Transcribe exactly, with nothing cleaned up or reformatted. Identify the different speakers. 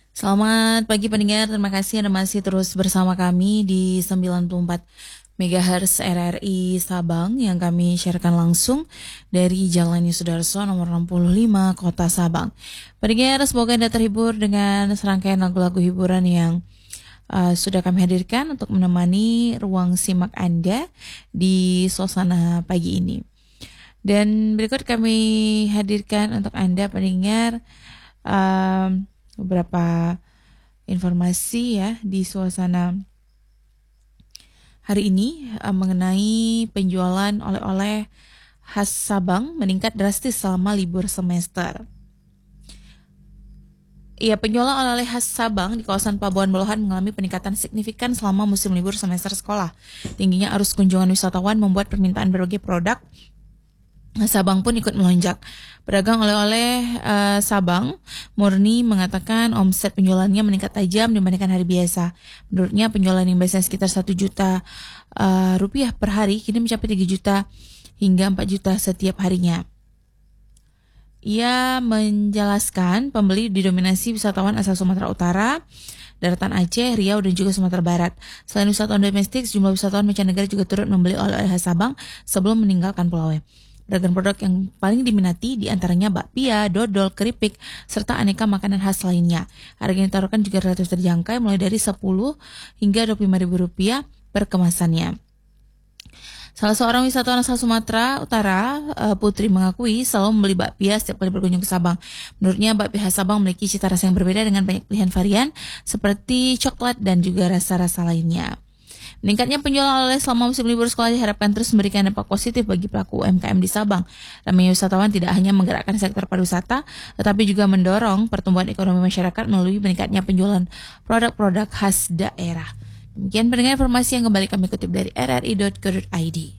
Speaker 1: Selamat pagi pendengar, terima kasih Anda masih terus bersama kami di sembilan puluh empat megahertz R R I Sabang yang kami sharekan langsung dari Jalan Yusudarso nomor enam puluh lima Kota Sabang. Pendengar, semoga Anda terhibur dengan serangkaian lagu-lagu hiburan yang uh, sudah kami hadirkan untuk menemani ruang simak Anda di suasana pagi ini. Dan berikut kami hadirkan untuk Anda pendengar um, beberapa informasi ya di suasana hari ini uh, mengenai penjualan oleh-oleh khas Sabang meningkat drastis selama libur semester. Ya, penjualan oleh-oleh khas Sabang di kawasan Pelabuhan Balohan mengalami peningkatan signifikan selama musim libur semester sekolah. Tingginya arus kunjungan wisatawan membuat permintaan berbagai produk Sabang pun ikut melonjak. Pedagang oleh-oleh uh, Sabang, Murni, mengatakan omset penjualannya meningkat tajam dibandingkan hari biasa. Menurutnya penjualan yang biasanya sekitar satu juta uh, rupiah per hari kini mencapai tiga juta hingga empat juta setiap harinya. Ia menjelaskan pembeli didominasi wisatawan asal Sumatera Utara, daratan Aceh, Riau, dan juga Sumatera Barat. Selain wisatawan domestik, sejumlah wisatawan mancanegara juga turut membeli oleh-oleh khas Sabang sebelum meninggalkan Pulau. Beragam produk yang paling diminati diantaranya bakpia, dodol, keripik, serta aneka makanan khas lainnya. Harga yang ditaruhkan juga relatif terjangkau, mulai dari sepuluh hingga dua puluh lima ribu rupiah per kemasannya. Salah seorang wisatawan asal Sumatera Utara, Putri, mengakui selalu membeli bakpia setiap kali berkunjung ke Sabang. Menurutnya bakpia khas Sabang memiliki cita rasa yang berbeda dengan banyak pilihan varian seperti coklat dan juga rasa-rasa lainnya. Meningkatnya penjualan oleh selama musim libur sekolah diharapkan terus memberikan dampak positif bagi pelaku U M K M di Sabang. Ramainya wisatawan tidak hanya menggerakkan sektor pariwisata, tetapi juga mendorong pertumbuhan ekonomi masyarakat melalui meningkatnya penjualan produk-produk khas daerah. Demikian pendengar informasi yang kembali kami kutip dari r r i dot co dot i d.